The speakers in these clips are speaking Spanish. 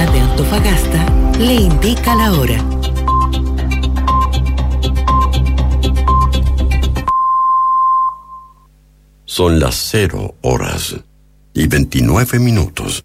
Universidad de Antofagasta le indica la hora. Son las 0:29.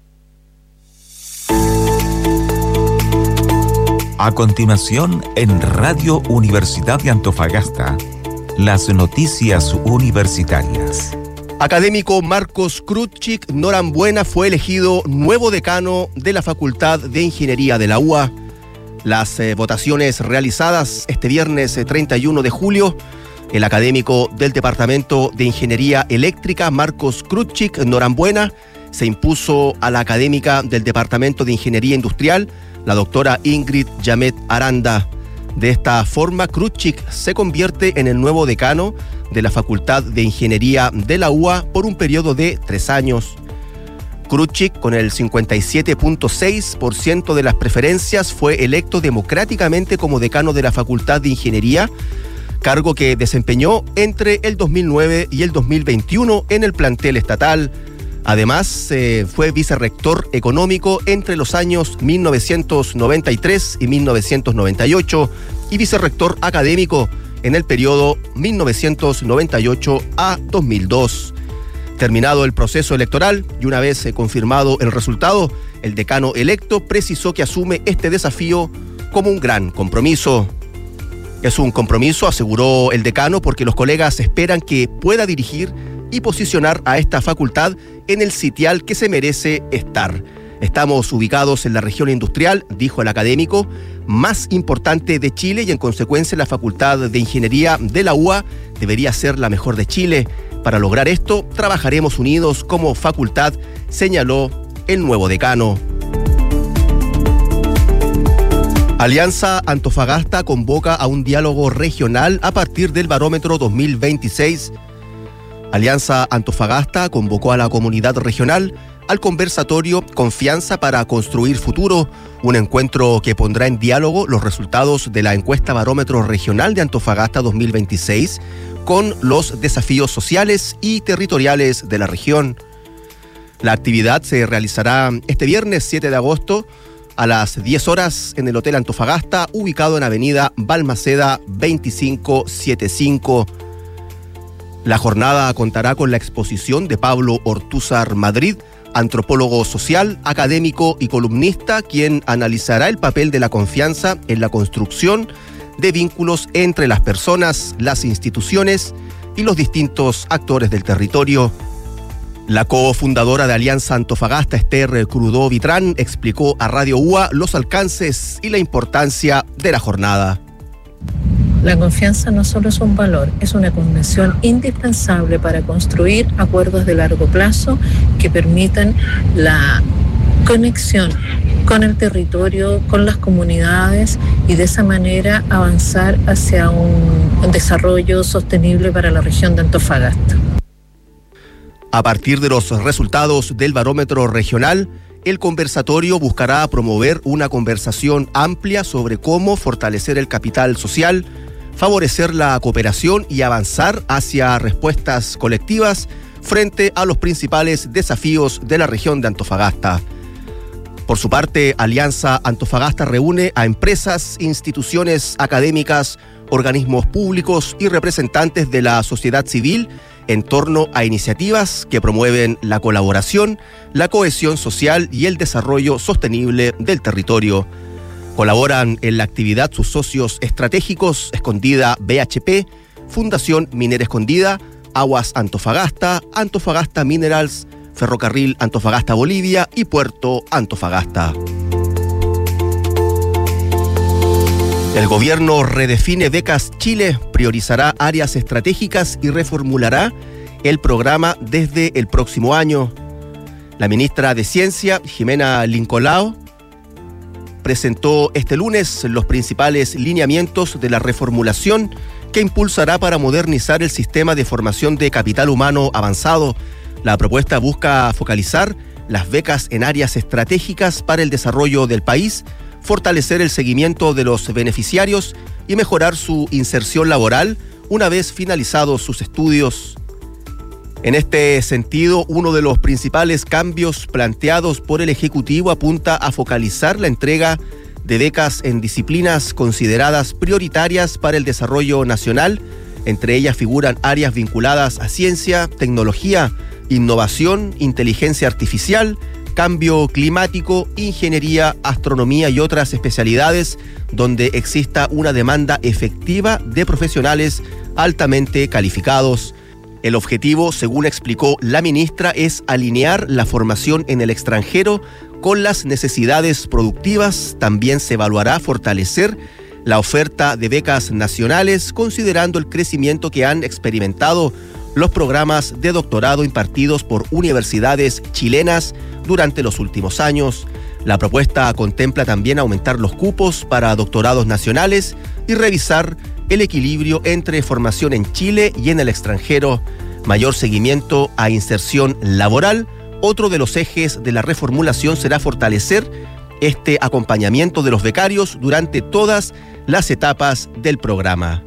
A continuación, en Radio Universidad de Antofagasta, las noticias universitarias. Académico Marcos Krutchik Norambuena fue elegido nuevo decano de la Facultad de Ingeniería de la UA. Las votaciones realizadas este viernes 31 de julio, el académico del Departamento de Ingeniería Eléctrica, Marcos Krutchik Norambuena, se impuso a la académica del Departamento de Ingeniería Industrial, la doctora Ingrid Yamet Aranda. De esta forma, Krutchik se convierte en el nuevo decano de la Facultad de Ingeniería de la UA por un periodo de 3 años. Krutchik, con el 57.6% de las preferencias, fue electo democráticamente como decano de la Facultad de Ingeniería, cargo que desempeñó entre el 2009 y el 2021 en el plantel estatal. Además, fue vicerrector económico entre los años 1993 y 1998 y vicerrector académico en el periodo 1998 a 2002. Terminado el proceso electoral y una vez confirmado el resultado, el decano electo precisó que asume este desafío como un gran compromiso. Es un compromiso, aseguró el decano, porque los colegas esperan que pueda dirigir y posicionar a esta facultad en el sitial que se merece estar. Estamos ubicados en la región industrial, dijo el académico, más importante de Chile, y en consecuencia la Facultad de Ingeniería de la UA debería ser la mejor de Chile. Para lograr esto, trabajaremos unidos como facultad, señaló el nuevo decano. Alianza Antofagasta convoca a un diálogo regional a partir del barómetro 2026. Alianza Antofagasta convocó a la comunidad regional al conversatorio Confianza para Construir Futuro, un encuentro que pondrá en diálogo los resultados de la encuesta Barómetro Regional de Antofagasta 2026 con los desafíos sociales y territoriales de la región. La actividad se realizará este viernes 7 de agosto a las 10 horas en el Hotel Antofagasta, ubicado en Avenida Balmaceda 2575. La jornada contará con la exposición de Pablo Ortúzar Madrid, antropólogo social, académico y columnista, quien analizará el papel de la confianza en la construcción de vínculos entre las personas, las instituciones y los distintos actores del territorio. La cofundadora de Alianza Antofagasta, Esther Crudó Vitrán, explicó a Radio UA los alcances y la importancia de la jornada. La confianza no solo es un valor, es una condición indispensable para construir acuerdos de largo plazo que permitan la conexión con el territorio, con las comunidades, y de esa manera avanzar hacia un desarrollo sostenible para la región de Antofagasta. A partir de los resultados del barómetro regional, el conversatorio buscará promover una conversación amplia sobre cómo fortalecer el capital social, favorecer la cooperación y avanzar hacia respuestas colectivas frente a los principales desafíos de la región de Antofagasta. Por su parte, Alianza Antofagasta reúne a empresas, instituciones académicas, organismos públicos y representantes de la sociedad civil en torno a iniciativas que promueven la colaboración, la cohesión social y el desarrollo sostenible del territorio. Colaboran en la actividad sus socios estratégicos Escondida BHP, Fundación Minera Escondida, Aguas Antofagasta, Antofagasta Minerals, Ferrocarril Antofagasta Bolivia y Puerto Antofagasta. El gobierno redefine Becas Chile, priorizará áreas estratégicas y reformulará el programa desde el próximo año. La ministra de Ciencia, Jimena Lincolao, presentó este lunes los principales lineamientos de la reformulación que impulsará para modernizar el sistema de formación de capital humano avanzado. La propuesta busca focalizar las becas en áreas estratégicas para el desarrollo del país, fortalecer el seguimiento de los beneficiarios y mejorar su inserción laboral una vez finalizados sus estudios. En este sentido, uno de los principales cambios planteados por el Ejecutivo apunta a focalizar la entrega de becas en disciplinas consideradas prioritarias para el desarrollo nacional. Entre ellas figuran áreas vinculadas a ciencia, tecnología, innovación, inteligencia artificial, cambio climático, ingeniería, astronomía y otras especialidades donde exista una demanda efectiva de profesionales altamente calificados. El objetivo, según explicó la ministra, es alinear la formación en el extranjero con las necesidades productivas. También se evaluará fortalecer la oferta de becas nacionales, considerando el crecimiento que han experimentado los programas de doctorado impartidos por universidades chilenas durante los últimos años. La propuesta contempla también aumentar los cupos para doctorados nacionales y revisar el equilibrio entre formación en Chile y en el extranjero, mayor seguimiento a inserción laboral. Otro de los ejes de la reformulación será fortalecer este acompañamiento de los becarios durante todas las etapas del programa.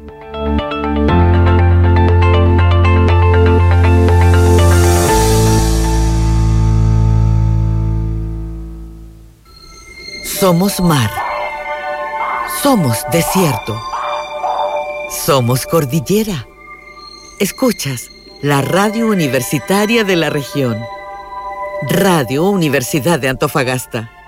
Somos mar. Somos desierto. Somos cordillera. Escuchas la radio universitaria de la región. Radio Universidad de Antofagasta.